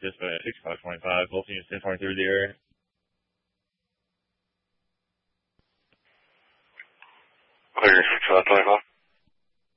dispatch 6525, both units 1023 through the area. Clear 6525.